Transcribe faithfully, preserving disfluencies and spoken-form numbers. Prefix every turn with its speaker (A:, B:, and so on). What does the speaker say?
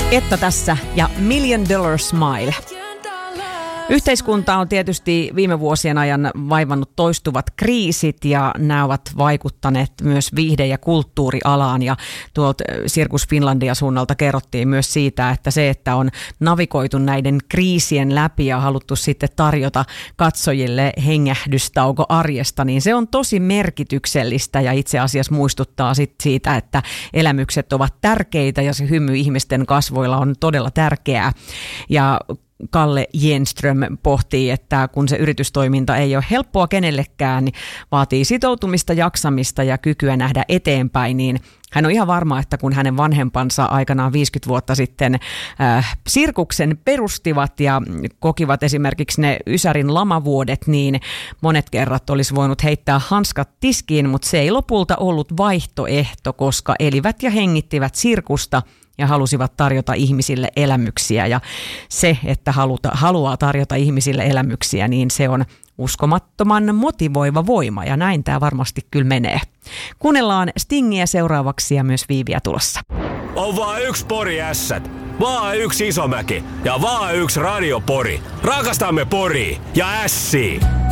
A: Etta tässä ja Million Dollar Smile. Yhteiskunta on tietysti viime vuosien ajan vaivannut toistuvat kriisit ja nämä ovat vaikuttaneet myös viihde- ja kulttuurialaan. Ja tuolta Sirkus Finlandia suunnalta kerrottiin myös siitä, että se, että on navigoitu näiden kriisien läpi ja haluttu sitten tarjota katsojille hengähdystauko arjesta, niin se on tosi merkityksellistä ja itse asiassa muistuttaa sit siitä, että elämykset ovat tärkeitä ja se hymy ihmisten kasvoilla on todella tärkeää. Ja Kalle Jenström pohtii, että kun se yritystoiminta ei ole helppoa kenellekään, niin vaatii sitoutumista, jaksamista ja kykyä nähdä eteenpäin, niin hän on ihan varma, että kun hänen vanhempansa aikanaan viisikymmentä vuotta sitten äh, sirkuksen perustivat ja kokivat esimerkiksi ne Ysärin lamavuodet, niin monet kerrat olisi voinut heittää hanskat tiskiin, mutta se ei lopulta ollut vaihtoehto, koska elivät ja hengittivät sirkusta ja halusivat tarjota ihmisille elämyksiä. Ja se, että haluta, haluaa tarjota ihmisille elämyksiä, niin se on uskomattoman motivoiva voima. Ja näin tämä varmasti kyllä menee. Kuunnellaan Stingiä seuraavaksi ja myös Viiviä tulossa.
B: On vaan yksi Pori Ässät, vaan yksi Isomäki ja vaan yksi Radio Pori. Rakastamme Poria ja Ässiä.